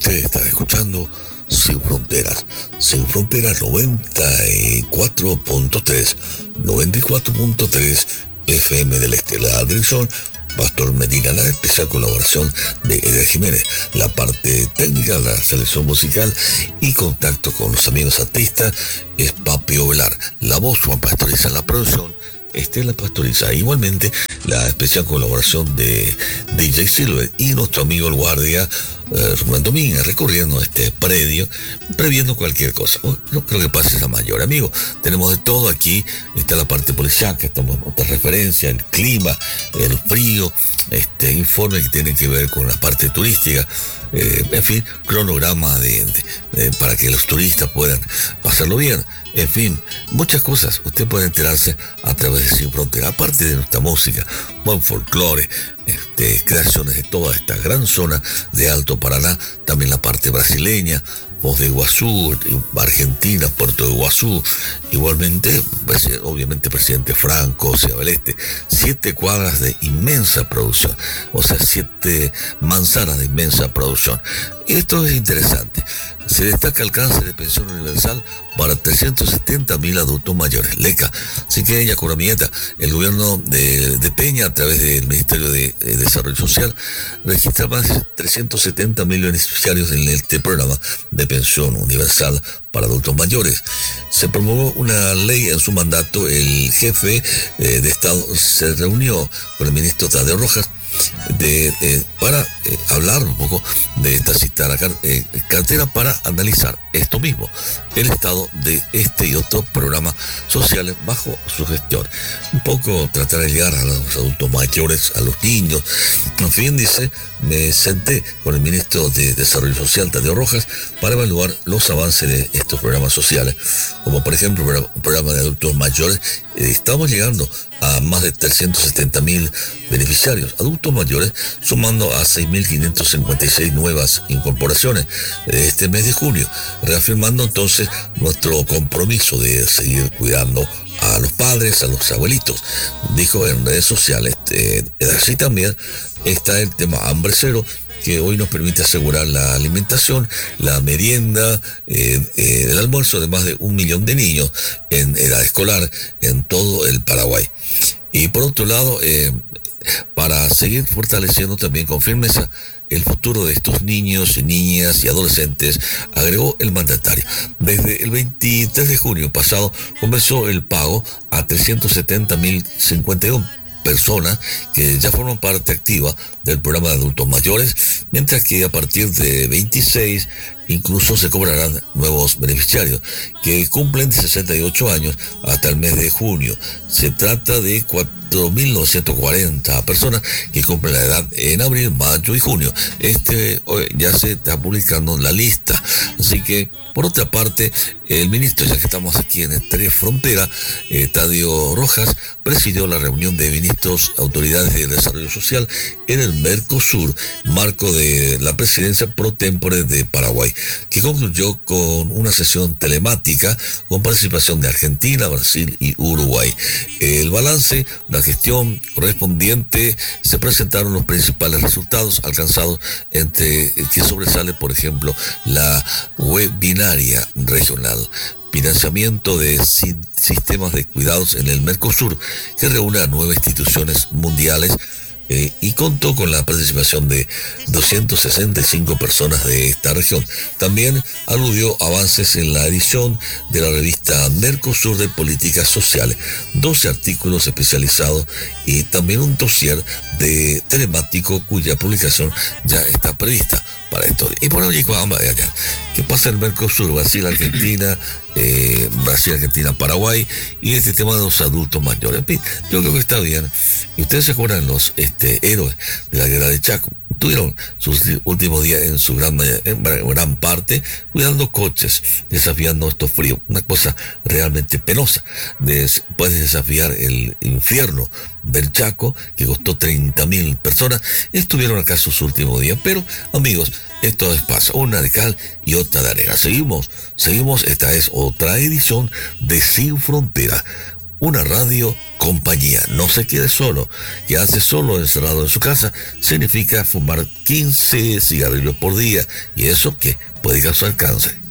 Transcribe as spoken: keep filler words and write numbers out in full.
Usted está escuchando Sin Fronteras, Sin Fronteras noventa y cuatro punto tres, noventa y cuatro punto tres F M del Este. La dirección, Pastor Medina, la especial colaboración de Eder Jiménez, la parte técnica, la selección musical y contacto con los amigos artistas es Papio Velar, la voz Juan Pastoriza, la producción Estela Pastoriza, igualmente la especial colaboración de D J Silver y nuestro amigo el guardia eh, Rubén Domínguez, recorriendo este predio, previendo cualquier cosa. Oh, no creo que pase esa mayor, amigo. Tenemos de todo aquí. Está la parte policial, que estamos otra referencia, el clima, el frío, este informe que tiene que ver con la parte turística. Eh, en fin, cronograma de, de, de, para que los turistas puedan pasarlo bien. En fin, muchas cosas. Usted puede enterarse a través de Sin Frontera, aparte de nuestra música, buen folclore, este, creaciones de toda esta gran zona de Alto Paraná, también la parte brasileña, Voz de Iguazú, Argentina, Puerto de Iguazú, igualmente, pues, obviamente, presidente Franco, Ciudad del Este, siete cuadras de inmensa producción, o sea, siete manzanas de inmensa producción. Esto es interesante. Se destaca el cáncer de pensión universal para trescientos setenta mil adultos mayores, LECA. Así que ella, Coramieta, el gobierno de, de Peña, a través del Ministerio de, de Desarrollo Social, registra más de trescientos setenta mil beneficiarios en este programa de pensión universal para adultos mayores. Se promulgó una ley en su mandato. El jefe eh, de Estado se reunió con el ministro Tadeo Rojas de, eh, para eh, hablar un poco de esta citada eh, cartera para analizar esto mismo, el estado de este y otros programas sociales bajo su gestión. Un poco tratar de llegar a los adultos mayores, a los niños. En fin, dice, me senté con el ministro de Desarrollo Social, Tadeo Rojas, para evaluar los avances de estos programas sociales, como por ejemplo el programa de adultos mayores. Eh, estamos llegando a más de trescientos setenta mil beneficiarios adultos mayores, sumando a seis mil quinientos cincuenta y seis nuevas incorporaciones de este mes de junio, reafirmando entonces nuestro compromiso de seguir cuidando a los padres, a los abuelitos. Dijo en redes sociales. Eh, así también está el tema Hambre Cero, que hoy nos permite asegurar la alimentación, la merienda, eh, eh, el almuerzo de más de un millón de niños en edad escolar en todo el Paraguay. Y por otro lado, eh, para seguir fortaleciendo también con firmeza el futuro de estos niños, niñas y adolescentes, agregó el mandatario. Desde el veintitrés de junio pasado comenzó el pago a trescientos setenta mil cincuenta y uno personas que ya forman parte activa del programa de adultos mayores, mientras que a partir de veintiséis incluso se cobrarán nuevos beneficiarios que cumplen sesenta y ocho años hasta el mes de junio. Se trata de cuatro mil novecientos cuarenta personas que cumplen la edad en abril, mayo y junio. Este ya se está publicando en la lista. Así que, por otra parte, el ministro, ya que estamos aquí en Tres Fronteras, eh, Tadeo Rojas, presidió la reunión de ministros, autoridades de desarrollo social en el Mercosur, marco de la presidencia pro tempore de Paraguay, que concluyó con una sesión telemática con participación de Argentina, Brasil y Uruguay. El balance, la gestión correspondiente, se presentaron los principales resultados alcanzados, entre que sobresale, por ejemplo, la webinaria regional, financiamiento de sistemas de cuidados en el Mercosur, que reúne a nueve instituciones mundiales eh, y contó con la participación de doscientas sesenta y cinco personas de esta región. También aludió avances en la edición de la revista Mercosur de Políticas Sociales, doce artículos especializados y también un dossier de telemático cuya publicación ya está prevista para esto. Y por allí, ¿qué pasa en Mercosur? Brasil, Argentina, eh, Brasil, Argentina, Paraguay, y este tema de los adultos mayores. En fin, yo creo que está bien. Y ustedes se acuerdan, los este, héroes de la guerra de Chaco tuvieron sus últimos días en su gran, en gran parte cuidando coches, desafiando estos fríos, una cosa realmente penosa. Des, puedes desafiar el infierno del Chaco, que costó treinta mil personas, estuvieron acá sus últimos días. Pero, amigos, esto es pasa, una de cal y otra de arena. Seguimos, seguimos, esta es otra edición de Sin Frontera. una radio compañía. No se quede solo. Quedarse solo encerrado en su casa significa fumar quince cigarrillos por día, y eso que puede causar cáncer.